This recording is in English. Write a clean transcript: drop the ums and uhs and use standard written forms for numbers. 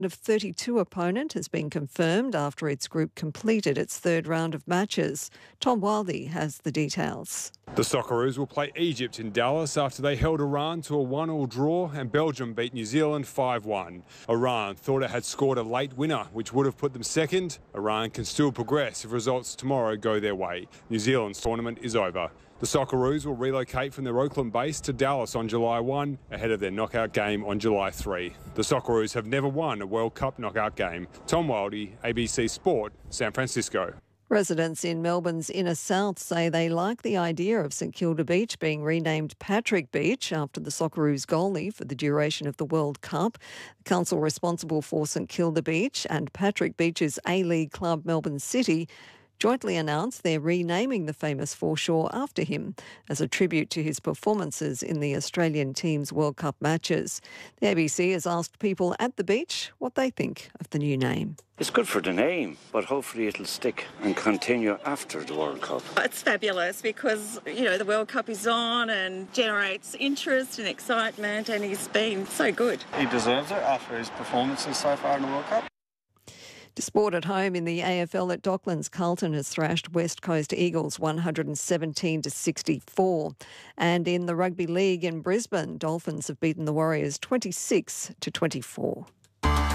of 32 opponent has been confirmed after its group completed its third round of matches. Tom Wildey has the details. The Socceroos will play Egypt in Dallas after they held Iran to a 1-1 draw and Belgium beat New Zealand 5-1. Iran thought it had scored a late winner, which would have put them second. Iran can still progress if results tomorrow go their way. New Zealand's tournament is over. The Socceroos will relocate from their Auckland base to Dallas on July 1, ahead of their knockout game on July 3. The Socceroos have never won a World Cup knockout game. Tom Wildey, ABC Sport, San Francisco. Residents in Melbourne's inner south say they like the idea of St Kilda Beach being renamed Patrick Beach after the Socceroos goalie for the duration of the World Cup. The council responsible for St Kilda Beach and Patrick Beach's A-League club Melbourne City jointly announced they're renaming the famous foreshore after him as a tribute to his performances in the Australian team's World Cup matches. The ABC has asked people at the beach what they think of the new name. It's good for the name, but hopefully it'll stick and continue after the World Cup. It's fabulous because, the World Cup is on and generates interest and excitement, and he's been so good. He deserves it after his performances so far in the World Cup. To sport at home in the AFL at Docklands, Carlton has thrashed West Coast Eagles 117-64. And in the Rugby League in Brisbane, Dolphins have beaten the Warriors 26-24.